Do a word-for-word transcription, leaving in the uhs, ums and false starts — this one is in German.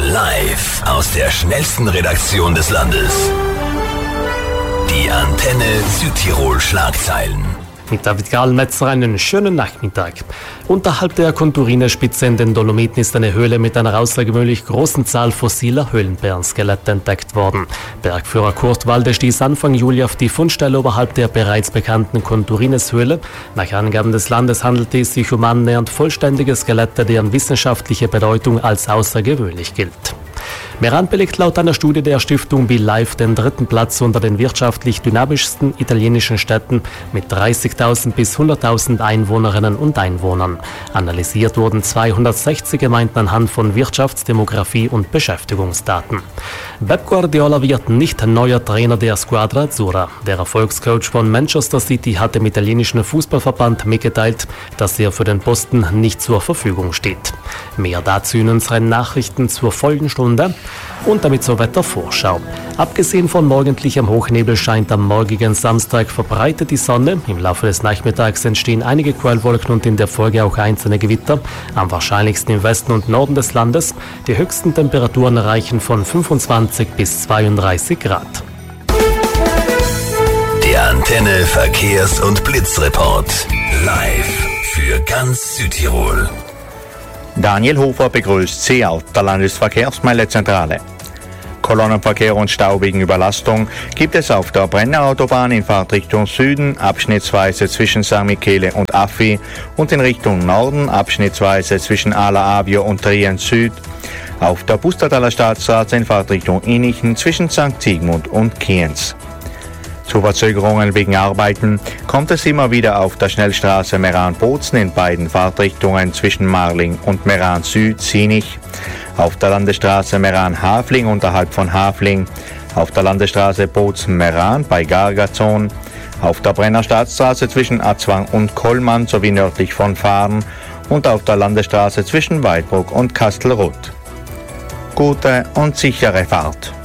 Live aus der schnellsten Redaktion des Landes. Die Antenne Südtirol Schlagzeilen. Mit David Karl-Metzer einen schönen Nachmittag. Unterhalb der Konturiner-Spitze in den Dolomiten ist eine Höhle mit einer außergewöhnlich großen Zahl fossiler Höhlenbärenskelette entdeckt worden. Bergführer Kurt Walde stieß Anfang Juli auf die Fundstelle oberhalb der bereits bekannten Konturines-Höhle. Nach Angaben des Landes handelte es sich um annähernd vollständige Skelette, deren wissenschaftliche Bedeutung als außergewöhnlich gilt. Meran belegt laut einer Studie der Stiftung Be Live den dritten Platz unter den wirtschaftlich dynamischsten italienischen Städten mit dreißigtausend bis hunderttausend Einwohnerinnen und Einwohnern. Analysiert wurden zweihundertsechzig Gemeinden anhand von Wirtschaftsdemografie und Beschäftigungsdaten. Pep Guardiola wird nicht neuer Trainer der Squadra Azzurra. Der Erfolgscoach von Manchester City hatte dem italienischen Fußballverband mitgeteilt, dass er für den Posten nicht zur Verfügung steht. Mehr dazu in unseren Nachrichten zur Folgenstunde. Und damit zur Wettervorschau. Abgesehen von morgendlichem Hochnebel scheint am morgigen Samstag verbreitet die Sonne. Im Laufe des Nachmittags entstehen einige Quellwolken und in der Folge auch einzelne Gewitter. Am wahrscheinlichsten im Westen und Norden des Landes. Die höchsten Temperaturen reichen von fünfundzwanzig bis zweiunddreißig Grad. Der Antenne Verkehrs- und Blitzreport. Live für ganz Südtirol. Daniel Hofer begrüßt Sie aus der Landesverkehrsmeldezentrale. Kolonnenverkehr und Stau wegen Überlastung gibt es auf der Brenner Autobahn in Fahrtrichtung Süden, abschnittsweise zwischen San Michele und Affi und in Richtung Norden, abschnittsweise zwischen Ala Avio und Trient Süd. Auf der Pustertaler Staatsstraße in Fahrtrichtung Innichen zwischen Sankt Sigmund und Kienz. Zu Verzögerungen wegen Arbeiten kommt es immer wieder auf der Schnellstraße Meran-Bozen in beiden Fahrtrichtungen zwischen Marling und Meran Süd-Sinich, auf der Landesstraße Meran-Hafling unterhalb von Hafling, auf der Landesstraße Bozen-Meran bei Gargazon, auf der Brenner Staatsstraße zwischen Azwang und Kollmann sowie nördlich von Fahren und auf der Landesstraße zwischen Weidbruck und Kastelruth. Gute und sichere Fahrt!